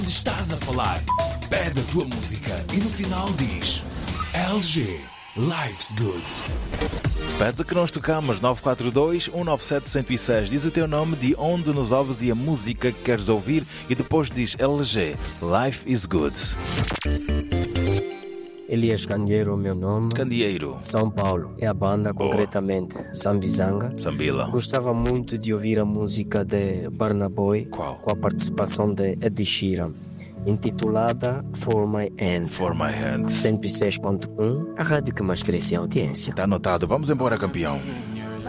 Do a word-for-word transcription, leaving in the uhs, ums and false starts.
Estás a falar, pede a tua música e no final diz L G, Life's Good. Pede que nós tocamos nove quatro dois, um nove sete, um zero seis. Diz o teu nome, de onde nos ouves e a música que queres ouvir e depois diz L G, Life is Good. Elias Candeeiro, meu nome. Candeeiro. São Paulo. É a banda, Boa. concretamente Sambizanga. Sambila. Gostava muito de ouvir a música de Burna Boy. Qual? Com a participação de Ed Sheeran, intitulada For My Hand. For My Hand. cento e seis ponto um, a rádio que mais cresce em audiência. Está anotado. Vamos embora, campeão.